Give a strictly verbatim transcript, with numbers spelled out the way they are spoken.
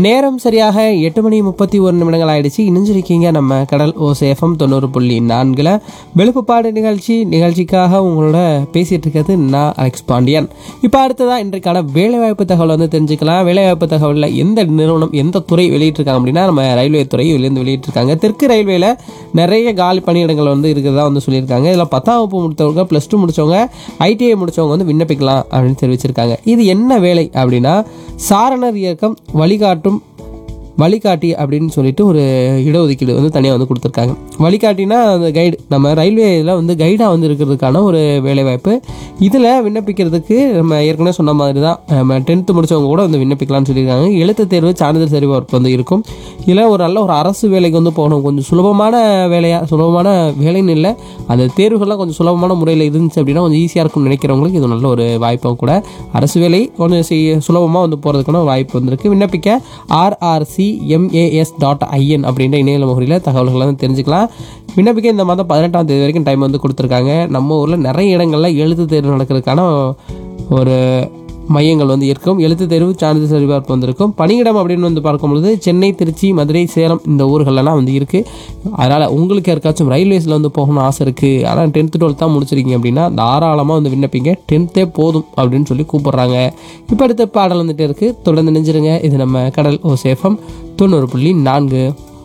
நேரம் சரியாக எட்டு மணி முப்பத்தி ஒரு நிமிடங்கள் ஆயிடுச்சு. இணைஞ்சிருக்கீங்க நம்ம கடல் ஓசேஃபம் தொண்ணூறு புள்ளி நான்கில் வெளுப்புப்பாடு நிகழ்ச்சி. நிகழ்ச்சிக்காக உங்களோட பேசிகிட்டு இருக்கிறது நான் அலெக்ஸ் பாண்டியன். இப்போ அடுத்ததாக இன்றைக்கான வேலைவாய்ப்பு தகவல் வந்து தெரிஞ்சுக்கலாம். வேலைவாய்ப்பு தகவலில் எந்த நிறுவனம் எந்த துறை வெளியிட்டிருக்காங்க அப்படின்னா நம்ம ரயில்வே துறை வெளியிருந்து வெளியிட்டிருக்காங்க. தெற்கு ரயில்வேல நிறைய காலி பணியிடங்கள் வந்து இருக்கிறதா வந்து சொல்லியிருக்காங்க. இதில் பத்தாம் வகுப்பு முடித்தவங்க, ப்ளஸ் டூ முடித்தவங்க, ஐடிஐ முடித்தவங்க வந்து விண்ணப்பிக்கலாம் அப்படின்னு தெரிவிச்சிருக்காங்க. இது என்ன வேலை அப்படின்னா சாரணர் இயக்கம் வழிகாட்டும் வழிகாட்டி அப்படின்னு சொல்லிட்டு ஒரு இடஒதுக்கீடு வந்து தனியாக வந்து கொடுத்துருக்காங்க. வழிகாட்டினா அந்த கைடு, நம்ம ரயில்வேயில் வந்து கைடாக வந்து இருக்கிறதுக்கான ஒரு வேலைவாய்ப்பு. இதில் விண்ணப்பிக்கிறதுக்கு நம்ம ஏற்கனவே சொன்ன மாதிரி தான் நம்ம டென்த்து முடித்தவங்க கூட வந்து விண்ணப்பிக்கலாம்னு சொல்லியிருக்காங்க. எழுத்து தேர்வு, சான்றிதழ் சரிபார்ப்பு வந்து இருக்கும். இதில் ஒரு நல்ல ஒரு அரசு வேலைக்கு வந்து போகணும். கொஞ்சம் சுலபமான வேலையாக, சுலபமான வேலைன்னு இல்லை, அந்த தேர்வுகள்லாம் கொஞ்சம் சுலபமான முறையில் இருந்துச்சு அப்படின்னா கொஞ்சம் ஈஸியாக இருக்கும்னு நினைக்கிறவங்களுக்கு இது நல்ல ஒரு வாய்ப்பும் கூட. அரசு வேலை கொஞ்சம் சுலபமாக வந்து போகிறதுக்கான வாய்ப்பு வந்திருக்கு. விண்ணப்பிக்க ஆர்ஆர்சி எம்ஏஎஸ் டாட் ஐஎன் அப்படின்ற இணைய முகவரியில் தகவல்களை வந்து தெரிஞ்சுக்கலாம். விண்ணப்பிக்க இந்த மாதம் பதினெட்டாம் தேதி வரைக்கும் டைம் வந்து கொடுத்துருக்காங்க. நம்ம ஊரில் நிறைய இடங்களில் எழுத்து தேர்வு நடக்கிறதுக்கான ஒரு மையங்கள் வந்து இருக்கும். எழுத்து தேர்வு, சான்றிதழ் சரிபார்ப்பு வந்திருக்கும். பணியிடம் அப்படின்னு வந்து பார்க்கும்பொழுது சென்னை, திருச்சி, மதுரை, சேலம் இந்த ஊர்களெல்லாம் வந்து இருக்குது. அதனால் உங்களுக்கு யாருக்காச்சும் ரயில்வேஸில் வந்து போகணும்னு ஆசை இருக்குது, ஆனால் டென்த்து டுவெல்த் தான் முடிச்சிருக்கீங்க அப்படின்னா தாராளமாக வந்து விண்ணப்பிங்க. டென்த்தே போதும் அப்படின்னு சொல்லி கூப்பிட்றாங்க. இப்போ அடுத்த பாடல் வந்துட்டு இருக்குது. தொடர்ந்து நினைஞ்சிருங்க. இது நம்ம கடல் ஓசேஃபம் தொண்ணூறு புள்ளி நான்கு.